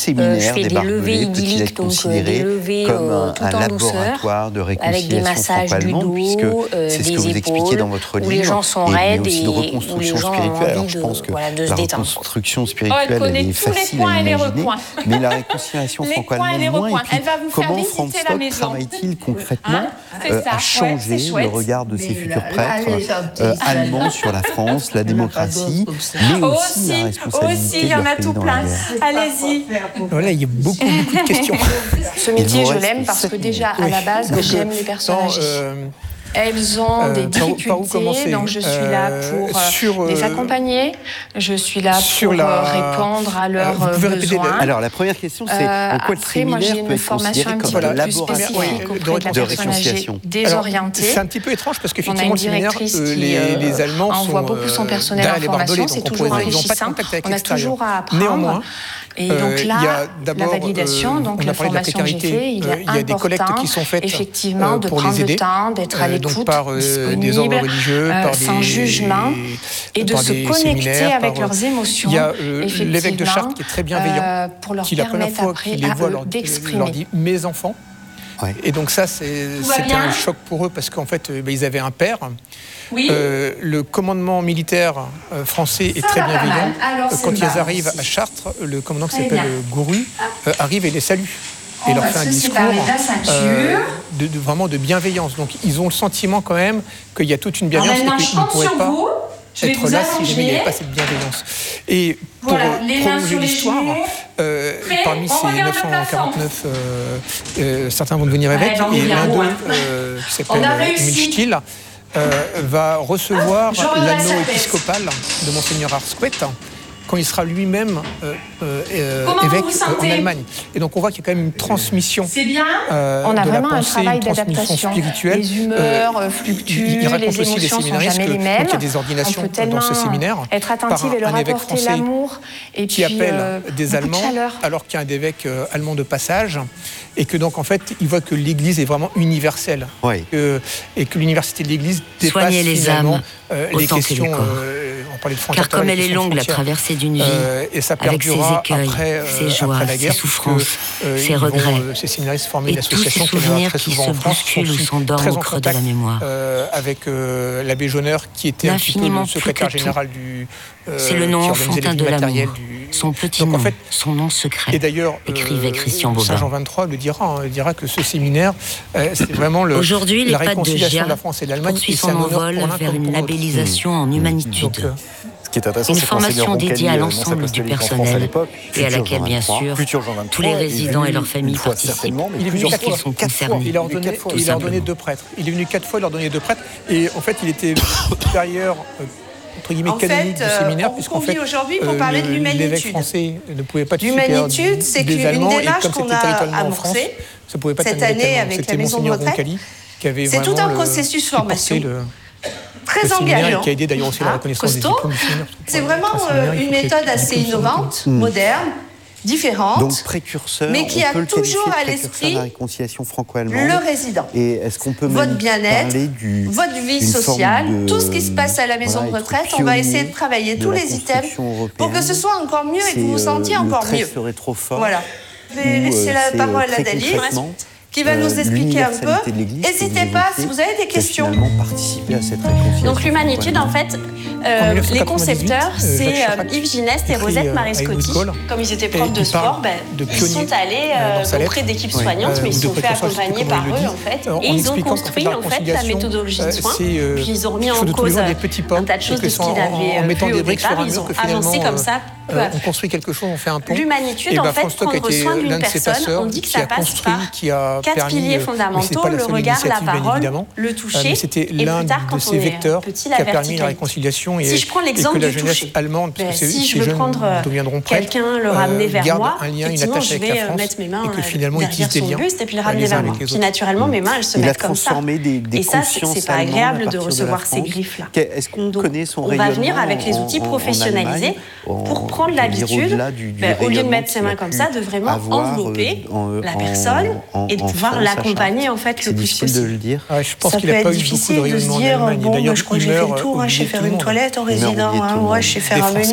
séminaire des barbelés peut-il être considéré comme un laboratoire de réconciliation franco-allemande, puisque c'est ce que vous expliquez dans votre livre, où les gens sont et raides aussi de et où les reconstruction gens ont spirituelle. Alors envie je pense que de se la détendre. reconstruction spirituelle elle est facile à imaginer, mais la réconciliation franco-allemande moins. Et puis comment Franz Stock travaille-t-il concrètement à changer le regard de ses futurs prêtres allemands sur la France, la démocratie, mais aussi la responsabilité de leur pays dans la guerre. Allez-y. Voilà, il y a beaucoup de questions. Ce métier, je l'aime parce que déjà, à la base, j'aime les personnes âgées. Elles ont des difficultés, donc je suis là pour les accompagner. Je suis là pour répondre à leurs besoins. Alors, la première question, c'est en quoi le séminaire peut être considéré comme un laboratoire de réconciliation désorientée. C'est un petit peu étrange parce qu'effectivement, le séminaire, les Allemands envoie beaucoup son personnel en formation, c'est toujours enrichissant. On a toujours à apprendre. Néanmoins, et donc là, la validation, donc la formation que j'ai faite, il est y a des collectes qui sont faites effectivement de prendre le temps, d'être à l'écoute, par des ordres religieux, sans jugement, et de se connecter avec leurs émotions. Il y a l'évêque de Chartres qui est très bienveillant, pour leur qui la première fois qu'il les voit leur dit « mes enfants ». Et donc ça, c'était un choc pour eux parce qu'en fait, ils avaient un père. Oui. Le commandement militaire français est très bienveillant. Quand ils arrivent à Chartres, le commandant qui s'appelle Gourou arrive et les salue. Et leur fait un discours vraiment de bienveillance. Donc ils ont le sentiment quand même qu'il y a toute une bienveillance et qu'ils ne pourraient pas être là si jamais il n'y avait pas cette bienveillance. Et pour prolonger l'histoire, parmi ces 949, certains vont devenir évêques, et l'un d'eux, qui s'appelle Emile Stiel, va recevoir l'anneau épiscopal de Monseigneur Arsquet quand il sera lui-même évêque en Allemagne. Et donc on voit qu'il y a quand même une transmission. C'est bien. On a vraiment un travail d'adaptation spirituelle. Les humeurs fluctuent, les émotions ne sont jamais les mêmes. Il y a des ordinations dans ce séminaire. Être attentif et leur apporter l'amour et qui appelle des Allemands, alors qu'il y a un évêque allemand de passage, et que donc en fait il voit que l'Église est vraiment universelle, et que l'université de l'Église dépasse finalement les questions. Car comme elle est longue, la traversée d'une vie, avec ses écueils, ses joies, ses souffrances, ses regrets, et tous ces souvenirs qui se bousculent ou s'endorment au creux de la mémoire. Avec l'abbé Jeuneur, qui était un petit peu le secrétaire général du... C'est le nom enfantin de l'amour, son petit nom, son nom secret, et d'ailleurs, écrivait Christian Bobin. Saint Jean XXIII le dira que ce séminaire, c'est vraiment la réconciliation de la France et de l'Allemagne. Poursuit son envol vers une labellisation en humanitude. Ce qui est intéressant, une formation dédiée à l'ensemble du personnel et à laquelle, bien sûr, tous les résidents et leurs familles participent. Il est venu puisqu'ils sont concernés. Il a ordonné 2 prêtres. Il est venu 4 fois, il a ordonné 2 prêtres. Et en fait, il était supérieur, entre guillemets, canonique du séminaire, puisqu'en fait, aujourd'hui pour parler de l'humanitude. L'évêque français ne pouvait pas être supérieur des Allemands. Et comme c'était territorialement en France, ça ne pouvait pas être cette année avec la maison de retraite. C'est tout un processus formation. Très engageant, qui a aidé d'ailleurs aussi à la reconnaissance des diplômes du séminaire. C'est vraiment une méthode assez innovante, moderne, différente, donc précurseur, mais qui a toujours à l'esprit la réconciliation franco-allemande, le résident. Et est-ce qu'on peut votre bien-être, votre vie sociale, tout ce qui se passe à la maison de retraite, on va essayer de travailler tous les items pour que ce soit encore mieux et que vous vous sentiez encore mieux. Serait trop fort. Voilà. Je vais laisser la parole à Dali, qui va nous expliquer un peu. N'hésitez pas, si vous avez des questions. Donc l'humanitude, en fait, les concepteurs, c'est Yves Gineste et Rosette Marescotti. Comme ils étaient profs de sport, ils sont allés auprès d'équipes soignantes, mais ils se sont fait accompagner par eux, en fait. Et ils ont construit, en fait, la méthodologie de soins. Puis ils ont remis en cause un tas de choses de ce qu'ils avaient vu au départ. Ils ont avancé comme ça. On construit quelque chose, on fait un pont. L'humanitude, en fait, prendre soin d'une personne, on dit que ça passe par 4 piliers fondamentaux, le regard, la parole, le toucher, c'était et l'un plus tard, de quand ces on vecteurs est petit, qui la a permis la verticalité. réconciliation Si je prends l'exemple du toucher, allemande, si je veux prendre quelqu'un, le ramener vers moi, un lien, une effectivement, attache je avec la vais France, mettre mes mains et que finalement derrière son buste et puis le ramener vers moi. Puis naturellement, mes mains, elles se mettent comme ça. Et ça, c'est pas agréable de recevoir ces griffes-là. Est-ce qu'on connaît son rayonnement? On va venir avec les outils professionnalisés pour prendre l'habitude, au lieu de mettre ses mains comme ça, de vraiment envelopper la personne et de pouvoir l'accompagner en fait le plus possible. Je pense qu'il n'a pas eu beaucoup de rayonnement en Allemagne. Bon, je crois que j'ai fait le tour, je sais faire une toilette en résident, je sais faire un menu.